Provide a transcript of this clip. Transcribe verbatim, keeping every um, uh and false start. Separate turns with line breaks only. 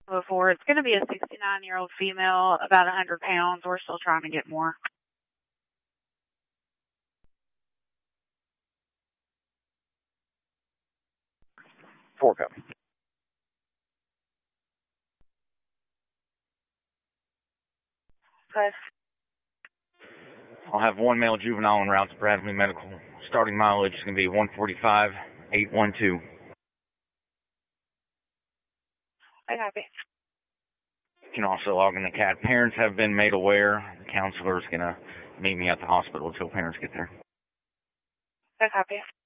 before. It's going to be a sixty-nine-year-old female, about one hundred pounds. We're still trying to get more.
Four copy.
Press.
I'll have one male juvenile en route to Bradley Medical. Starting mileage is going to be one forty-five eight one two.
I copy.
You can also log in the C A D. Parents have been made aware. The counselor is going to meet me at the hospital until parents get there.
I copy.